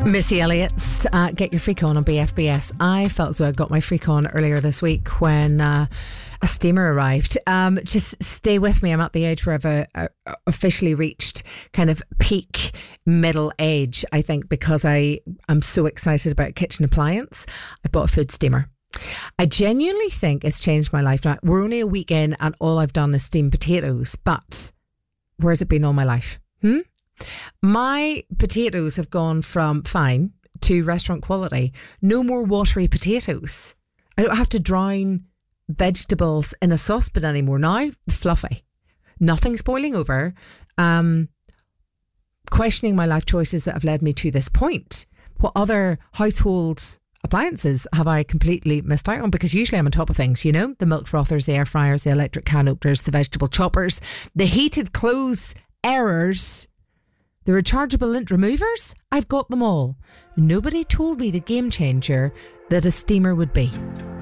Missy Elliott's Get Your Freak On BFBS. I felt as though I got my freak on earlier this week when a steamer arrived. Just stay with me. I'm at the age where I've officially reached kind of peak middle age, I think, because I'm so excited about kitchen appliance. I bought a food steamer. I genuinely think it's changed my life. Now, we're only a week in and all I've done is steam potatoes, but where's it been all my life? My potatoes have gone from fine to restaurant quality. No more watery potatoes. I don't have to drown vegetables in a saucepan anymore. Now, fluffy. Nothing's boiling over. Questioning my life choices that have led me to this point. What other household appliances have I completely missed out on? Because usually I'm on top of things, you know, the milk frothers, the air fryers, the electric can openers, the vegetable choppers, the heated clothes errors, the rechargeable lint removers. I've got them all. Nobody told me the game changer that a steamer would be.